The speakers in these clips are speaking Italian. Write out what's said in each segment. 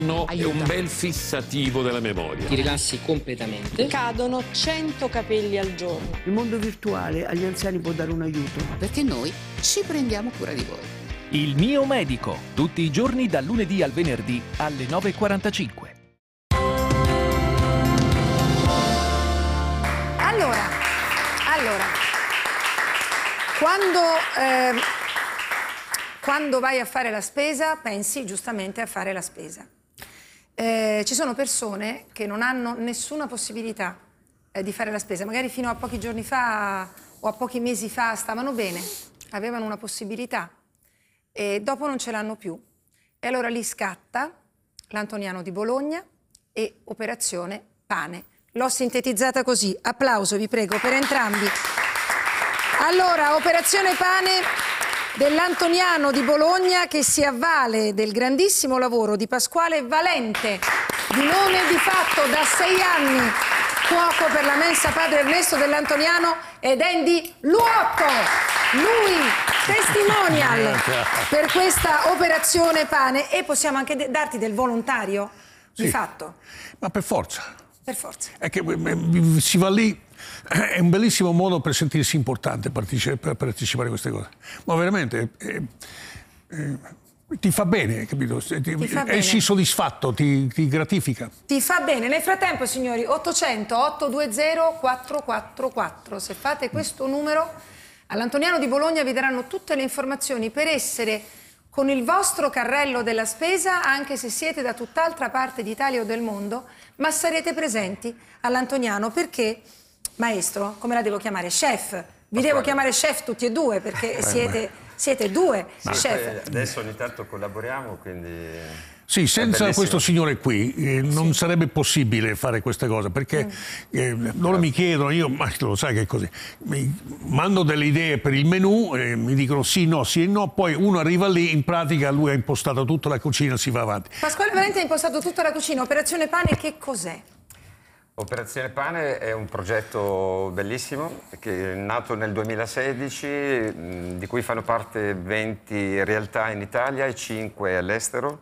È un bel fissativo della memoria. Ti rilassi completamente. Cadono 100 capelli al giorno. Il mondo virtuale agli anziani può dare un aiuto. Perché noi ci prendiamo cura di voi. Il mio medico, tutti i giorni dal lunedì al venerdì alle 9:45. Allora, quando vai a fare la spesa, pensi giustamente a fare la spesa. Ci sono persone che non hanno nessuna possibilità di fare la spesa, magari fino a pochi giorni fa o a pochi mesi fa stavano bene, avevano una possibilità e dopo non ce l'hanno più. E allora lì scatta l'Antoniano di Bologna e Operazione Pane. L'ho sintetizzata così, applauso vi prego per entrambi. Allora, Operazione Pane dell'Antoniano di Bologna che si avvale del grandissimo lavoro di Pasquale Valente, di nome di fatto da 6 anni, cuoco per la mensa padre Ernesto dell'Antoniano, ed Andy Luotto, lui testimonial per questa Operazione Pane. E possiamo anche darti del volontario di fatto. Ma per forza. Per forza. È che si va lì, è un bellissimo modo per sentirsi importante, per partecipare a queste cose. Ma veramente ti fa bene, capito? Esci soddisfatto, ti gratifica. Ti fa bene. Nel frattempo, signori, 800-820-444. Se fate questo numero, all'Antoniano di Bologna vi daranno tutte le informazioni per essere con il vostro carrello della spesa, anche se siete da tutt'altra parte d'Italia o del mondo, ma sarete presenti all'Antoniano perché, maestro, come la devo chiamare? Chef. Vi devo chiamare chef tutti e due perché siete due chef. Adesso ogni tanto collaboriamo, quindi... Sì, senza questo signore qui non sarebbe possibile fare queste cose, perché loro mi chiedono, ma lo sai che è così, mi mando delle idee per il menù, mi dicono sì, no, poi uno arriva lì, in pratica lui ha impostato tutta la cucina e si va avanti. Pasquale Valente ha impostato tutta la cucina. Operazione Pane che cos'è? Operazione Pane è un progetto bellissimo che è nato nel 2016, di cui fanno parte 20 realtà in Italia e 5 all'estero.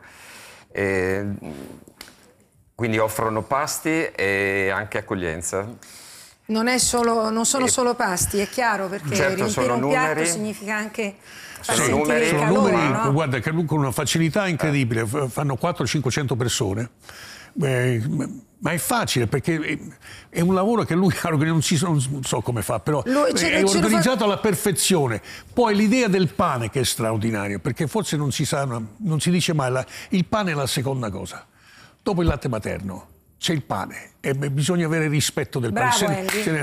Quindi offrono pasti e anche accoglienza. Non sono solo pasti, è chiaro, perché certo, riempire un piatto significa anche far sentire il calore, no? Guarda che con una facilità incredibile, fanno 400-500 persone. Ma è facile perché è un lavoro che lui non so come fa, però è organizzato alla perfezione. Poi l'idea del pane che è straordinaria, perché forse non si dice mai, il pane è la seconda cosa. Dopo il latte materno c'è il pane e bisogna avere rispetto del pane. Bravo, Andy. Se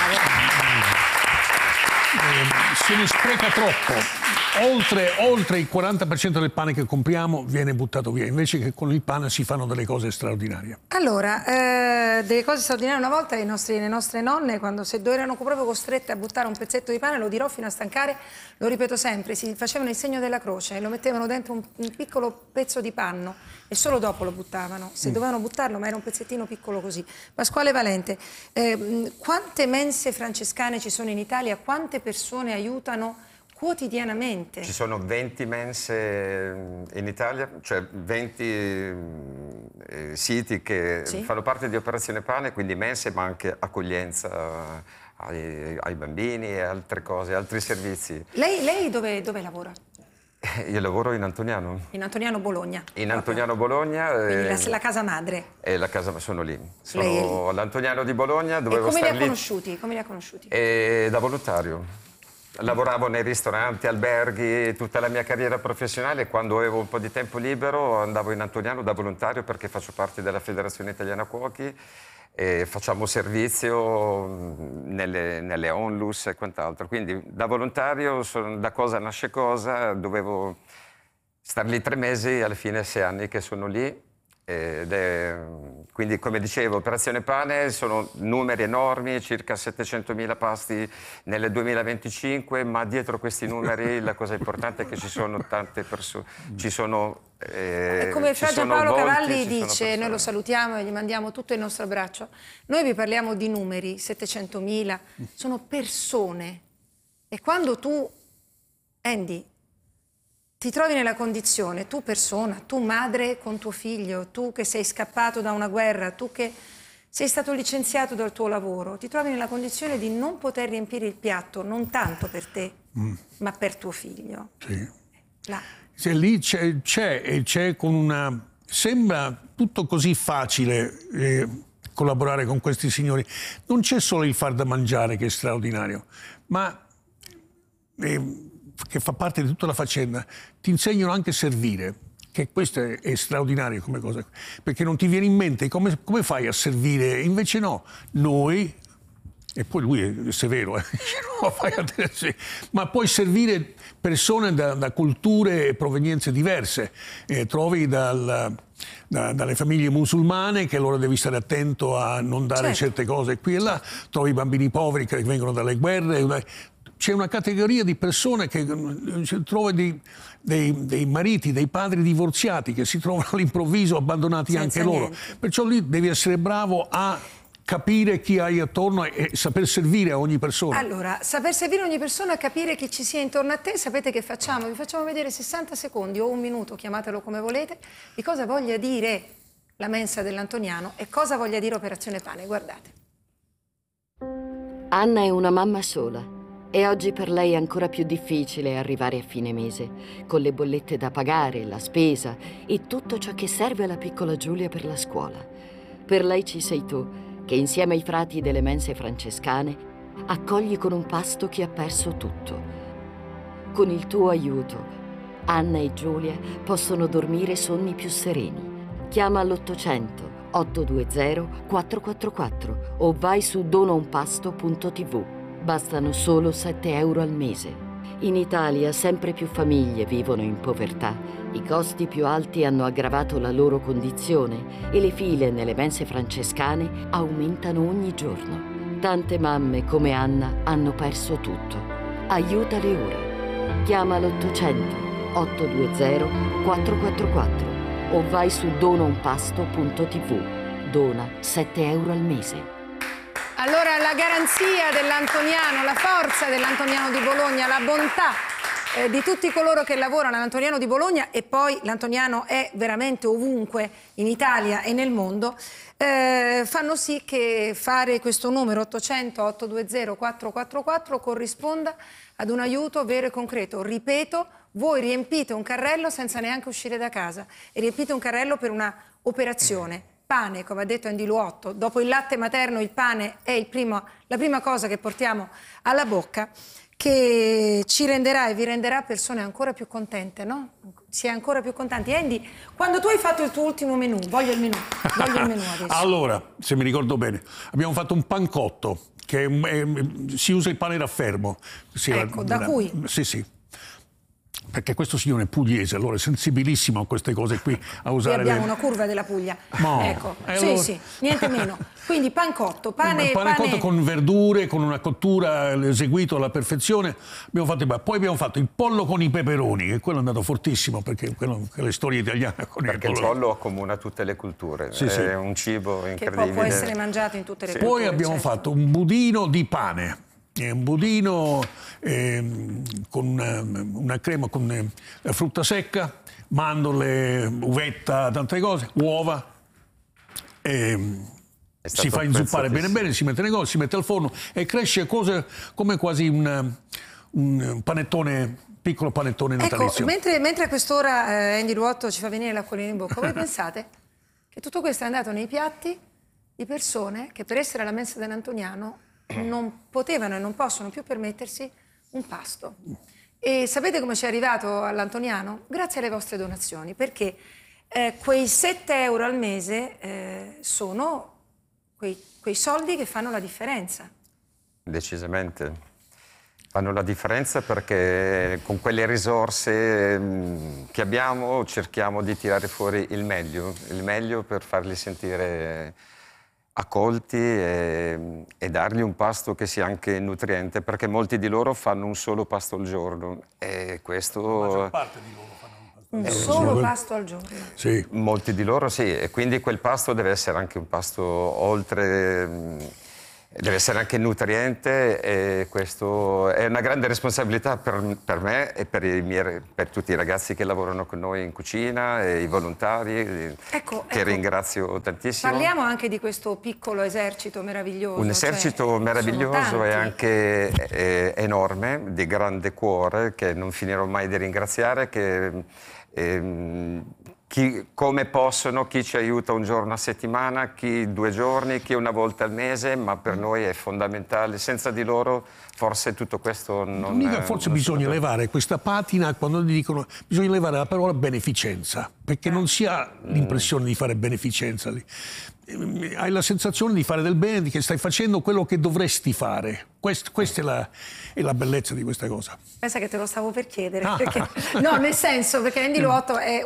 ne spreca troppo. Oltre il 40% del pane che compriamo viene buttato via, invece che con il pane si fanno delle cose straordinarie. Allora, delle cose straordinarie una volta le nostre nonne, quando erano proprio costrette a buttare un pezzetto di pane, lo dirò fino a stancare, lo ripeto sempre, si facevano il segno della croce e lo mettevano dentro un piccolo pezzo di panno e solo dopo lo buttavano, se dovevano buttarlo, ma era un pezzettino piccolo così. Pasquale Valente, quante mense francescane ci sono in Italia? Quante persone aiutano quotidianamente? Ci sono 20 mense in Italia, cioè 20 siti che fanno parte di Operazione Pane, quindi mense ma anche accoglienza ai bambini e altre cose, altri servizi. Lei dove lavora? Io lavoro in Antoniano. In Antoniano Bologna. In Antoniano Bologna. Quindi la casa madre. La casa, sono lì. Sono all'Antoniano di Bologna. Dovevo come li ha conosciuti? Come li ha conosciuti? Da volontario. Lavoravo nei ristoranti, alberghi, tutta la mia carriera professionale. Quando avevo un po' di tempo libero andavo in Antoniano da volontario perché faccio parte della Federazione Italiana Cuochi e facciamo servizio nelle onlus e quant'altro. Quindi da volontario, da cosa nasce cosa, dovevo star lì 3 mesi, alla fine 6 anni che sono lì. Quindi, come dicevo, Operazione Pane sono numeri enormi, circa 700.000 pasti nel 2025, ma dietro questi numeri la cosa importante è che ci sono tante persone, ci sono come il Frate Paolo Cavalli dice, noi lo salutiamo e gli mandiamo tutto il nostro abbraccio, noi vi parliamo di numeri, 700.000, sono persone, e quando tu, Andy, ti trovi nella condizione, tu persona, tu madre con tuo figlio, tu che sei scappato da una guerra, tu che sei stato licenziato dal tuo lavoro, ti trovi nella condizione di non poter riempire il piatto, non tanto per te, ma per tuo figlio. Sì. Là. Se lì c'è con una... Sembra tutto così facile collaborare con questi signori. Non c'è solo il far da mangiare che è straordinario, ma che fa parte di tutta la faccenda. Ti insegnano anche a servire, che questo è straordinario come cosa, perché non ti viene in mente come fai a servire, invece no, noi, e poi lui è severo, no, ma puoi servire persone da culture e provenienze diverse, trovi dalle famiglie musulmane che allora devi stare attento a non dare certe cose qui e là, trovi bambini poveri che vengono dalle guerre. C'è una categoria di persone che trova dei mariti, dei padri divorziati che si trovano all'improvviso abbandonati senza anche loro. Perciò lì devi essere bravo a capire chi hai attorno e saper servire a ogni persona. Allora, saper servire a ogni persona, capire chi ci sia intorno a te, sapete che facciamo? Vi facciamo vedere 60 secondi o un minuto, chiamatelo come volete, di cosa voglia dire la mensa dell'Antoniano e cosa voglia dire Operazione Pane. Guardate. Anna è una mamma sola. E oggi per lei è ancora più difficile arrivare a fine mese, con le bollette da pagare, la spesa e tutto ciò che serve alla piccola Giulia per la scuola. Per lei ci sei tu, che insieme ai frati delle mense francescane accogli con un pasto chi ha perso tutto. Con il tuo aiuto, Anna e Giulia possono dormire sonni più sereni. Chiama all'800 820 444 o vai su donaunpasto.tv. Bastano solo 7 euro al mese. In Italia sempre più famiglie vivono in povertà. I costi più alti hanno aggravato la loro condizione e le file nelle mense francescane aumentano ogni giorno. Tante mamme come Anna hanno perso tutto. Aiutale ora. Chiama l'800 820 444 o vai su donaunpasto.tv. Dona 7 euro al mese. Allora, la garanzia dell'Antoniano, la forza dell'Antoniano di Bologna, la bontà di tutti coloro che lavorano all'Antoniano di Bologna, e poi l'Antoniano è veramente ovunque in Italia e nel mondo, fanno sì che fare questo numero 800 820 444 corrisponda ad un aiuto vero e concreto. Ripeto, voi riempite un carrello senza neanche uscire da casa e riempite un carrello per una operazione. Pane, come ha detto Andy Luotto, dopo il latte materno il pane è la prima cosa che portiamo alla bocca, che ci renderà e vi renderà persone ancora più contente, no? Si è ancora più contenti. Andy, quando tu hai fatto il tuo ultimo menù, voglio il menù adesso. Allora, se mi ricordo bene, abbiamo fatto un pancotto, che si usa il pane raffermo. Ecco, da cui? Sì. Perché questo signore è pugliese, allora è sensibilissimo a queste cose qui, a usare... Qui abbiamo una curva della Puglia. No. Ecco, Allora... sì, niente meno. Quindi pancotto, pane con verdure, con una cottura eseguito alla perfezione. Poi abbiamo fatto il pollo con i peperoni, che quello è andato fortissimo, perché le storie italiane con perché il pollo accomuna tutte le culture, è un cibo incredibile. Che può essere mangiato in tutte le culture. Poi abbiamo fatto un budino di pane. Un budino con una crema con frutta secca, mandorle, uvetta, tante cose, uova. Si fa inzuppare bene, si mette nei cose, si mette al forno e cresce come quasi un panettone, piccolo panettone natalizio. Ecco, mentre a quest'ora Andy Luotto ci fa venire l'acquolina in bocca, voi pensate che tutto questo è andato nei piatti di persone che per essere alla mensa dell'Antoniano non potevano e non possono più permettersi un pasto. E sapete come ci è arrivato all'Antoniano? Grazie alle vostre donazioni, perché quei 7 euro al mese sono quei soldi che fanno la differenza. Decisamente. Fanno la differenza perché con quelle risorse che abbiamo cerchiamo di tirare fuori il meglio per farli sentire accolti e dargli un pasto che sia anche nutriente, perché molti di loro fanno un solo pasto al giorno e questo... La maggior parte di loro fanno un solo pasto al giorno? Sì. Molti di loro sì, e quindi quel pasto deve essere anche un pasto oltre Deve essere anche nutriente e questo è una grande responsabilità per me e per tutti i ragazzi che lavorano con noi in cucina e i volontari che ringrazio tantissimo. Parliamo anche di questo piccolo esercito meraviglioso. Un esercito meraviglioso e anche enorme, di grande cuore, che non finirò mai di ringraziare, come possono, chi ci aiuta un giorno a settimana, chi 2 giorni, chi una volta al mese, ma per noi è fondamentale. Senza di loro forse tutto questo non... Forse bisogna levare questa patina quando dicono bisogna levare la parola beneficenza, perché non si ha l'impressione di fare beneficenza lì. Hai la sensazione di fare del bene, che stai facendo quello che dovresti fare. Questa è la bellezza di questa cosa. Pensa che te lo stavo per chiedere. Perché, no, nel senso, perché Andy Luotto è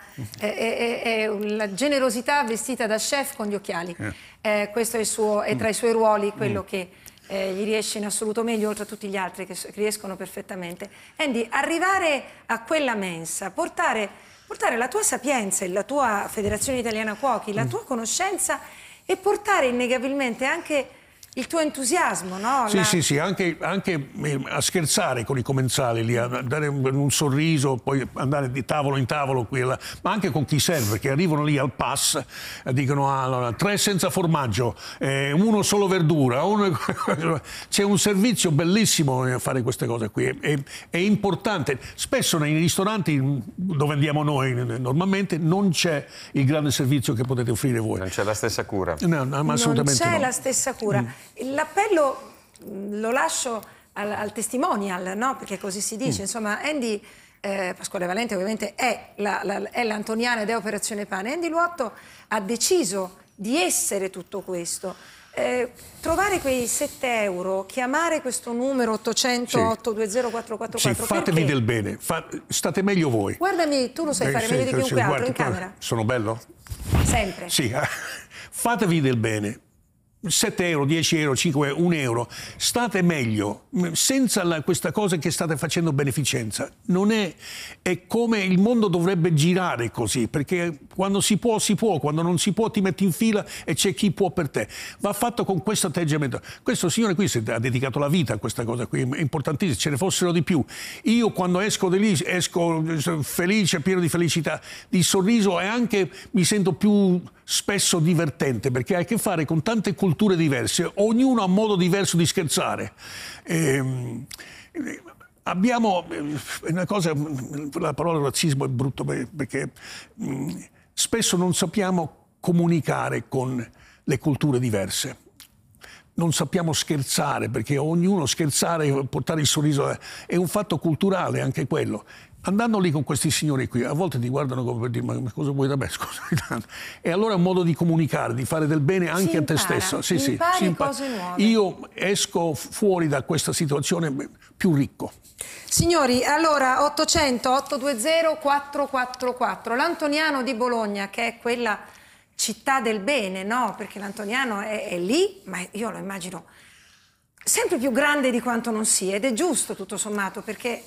la generosità vestita da chef con gli occhiali. Questo è tra i suoi ruoli quello che gli riesce in assoluto meglio, oltre a tutti gli altri che riescono perfettamente. Andy, arrivare a quella mensa, portare la tua sapienza, la tua Federazione Italiana Cuochi, la tua conoscenza e portare innegabilmente anche il tuo entusiasmo, no? Sì, anche a scherzare con i commensali, lì, a dare un sorriso, poi andare di tavolo in tavolo qui e là, ma anche con chi serve, perché arrivano lì al pass e dicono allora, 3 senza formaggio, 1 solo verdura, c'è un servizio bellissimo a fare queste cose qui, è importante. Spesso nei ristoranti dove andiamo noi normalmente non c'è il grande servizio che potete offrire voi. Non c'è la stessa cura. No, ma assolutamente non c'è la stessa cura. L'appello lo lascio al testimonial, no? Perché così si dice. Insomma, Andy Pasquale Valente ovviamente è l'Antoniana ed è Operazione Pane. Andy Luotto ha deciso di essere tutto questo. Trovare quei 7 euro, chiamare questo numero 800 820 444. Sì, fatevi del bene, state meglio voi. Guardami, tu lo sai fare meglio di chiunque altro in camera. Sono bello? Sempre. Sì, fatevi del bene. 7 euro, 10 euro, 5 euro, 1 euro, state meglio, senza questa cosa che state facendo beneficenza. Non è come il mondo dovrebbe girare così, perché quando si può, quando non si può ti metti in fila e c'è chi può per te. Va fatto con questo atteggiamento. Questo signore qui ha dedicato la vita a questa cosa qui, è importantissimo, ce ne fossero di più. Io quando esco di lì, esco felice, pieno di felicità, di sorriso e anche mi sento più spesso divertente, perché hai a che fare con tante culture diverse, ognuno ha un modo diverso di scherzare. Abbiamo una cosa, la parola razzismo è brutto perché spesso non sappiamo comunicare con le culture diverse. Non sappiamo scherzare, perché ognuno scherzare, portare il sorriso è un fatto culturale anche quello. Andando lì con questi signori qui, a volte ti guardano come per dire ma cosa vuoi da me? Scusa. E allora è un modo di comunicare, di fare del bene anche a te stesso. Si impara cose nuove. Io esco fuori da questa situazione più ricco. Signori, allora 800 820 444, l'Antoniano di Bologna, che è quella città del bene, no? Perché l'Antoniano è lì, ma io lo immagino sempre più grande di quanto non sia, ed è giusto tutto sommato, perché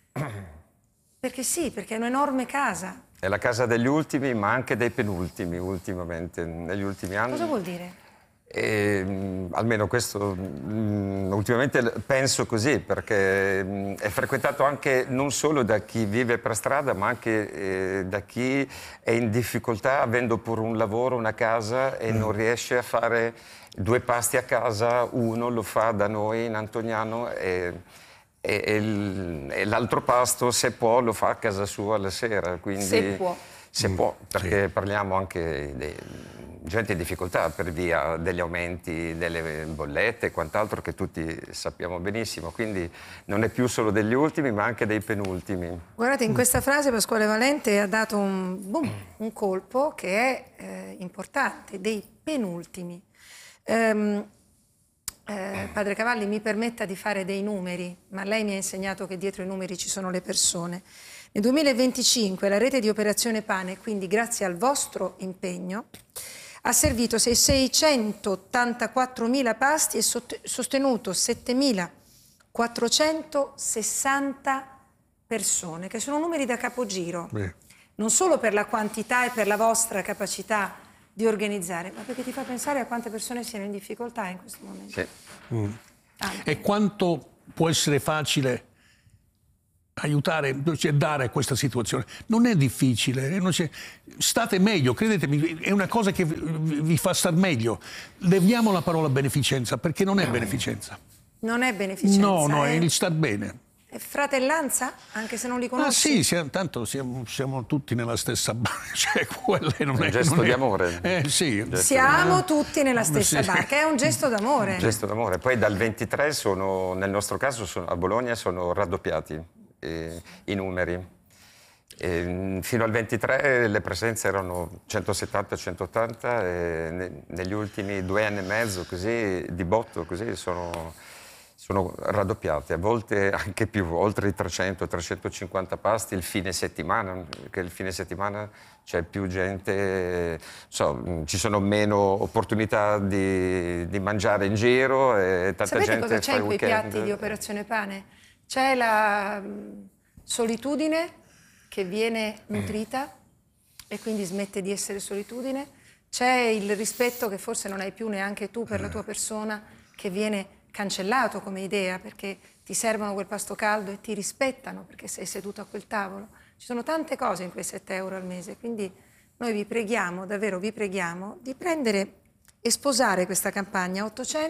sì, perché è un'enorme casa. È la casa degli ultimi, ma anche dei penultimi ultimamente, negli ultimi anni. Cosa vuol dire? Almeno questo ultimamente penso così, perché è frequentato anche non solo da chi vive per strada, ma anche da chi è in difficoltà avendo pure un lavoro, una casa e non riesce a fare 2 pasti a casa, uno lo fa da noi in Antoniano e l'altro pasto, se può, lo fa a casa sua la sera. Quindi, se può, perché parliamo anche di gente in difficoltà per via degli aumenti delle bollette e quant'altro che tutti sappiamo benissimo. Quindi non è più solo degli ultimi, ma anche dei penultimi. Guardate, in questa frase Pasquale Valente ha dato un colpo che è importante, dei penultimi. Padre Cavalli, mi permetta di fare dei numeri, ma lei mi ha insegnato che dietro i numeri ci sono le persone. Nel 2025 la rete di Operazione Pane, quindi grazie al vostro impegno, ha servito 684.000 pasti e sostenuto 7.460 persone, che sono numeri da capogiro, non solo per la quantità e per la vostra capacità di organizzare, ma perché ti fa pensare a quante persone siano in difficoltà in questo momento. Sì. E quanto può essere facile aiutare, cioè dare a questa situazione. Non è difficile, state meglio, credetemi, è una cosa che vi fa star meglio. Leviamo la parola beneficenza, perché non è beneficenza. Non è beneficenza. No, è il star bene. È fratellanza, anche se non li conosci? Ah sì, tanto siamo tutti nella stessa barca, cioè quelle non è... Un gesto di amore. Sì. Siamo tutti nella stessa barca, è un gesto d'amore. Un gesto d'amore. Poi dal 23 nel nostro caso a Bologna sono raddoppiati i numeri. Fino al 23 le presenze erano 170-180 e negli ultimi 2 anni e mezzo così, di botto così sono raddoppiate, a volte anche più, oltre i 300-350 pasti il fine settimana, che il fine settimana c'è più gente, ci sono meno opportunità di mangiare in giro e tanta Sapete gente cosa c'è in quei weekend. piatti di Operazione Pane? C'è la solitudine che viene nutrita e quindi smette di essere solitudine, c'è il rispetto che forse non hai più neanche tu per la tua persona, che viene cancellato come idea, perché ti servono quel pasto caldo e ti rispettano perché sei seduto a quel tavolo. Ci sono tante cose in quei 7 euro al mese, quindi noi vi preghiamo, davvero vi preghiamo, di prendere e sposare questa campagna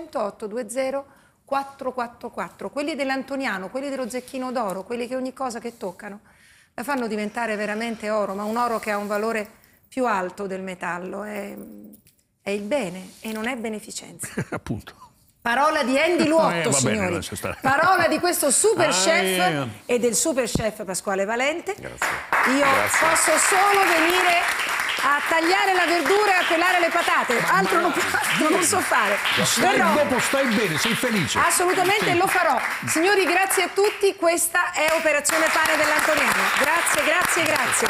800-820-444, quelli dell'Antoniano, quelli dello Zecchino d'Oro, quelli che ogni cosa che toccano la fanno diventare veramente oro, ma un oro che ha un valore più alto del metallo, è il bene e non è beneficenza. Appunto. Parola di Andy Luotto, signori. Parola di questo super chef e del super chef Pasquale Valente. Grazie. Io posso solo venire a tagliare la verdura e a pelare le patate, altro non so fare. Dopo stai bene, sei felice. Assolutamente, sì. Lo farò. Signori, grazie a tutti. Questa è Operazione Pane dell'Antoniano. Grazie.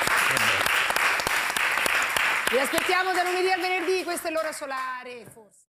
Vi aspettiamo da lunedì al venerdì, questa è l'ora solare, forse.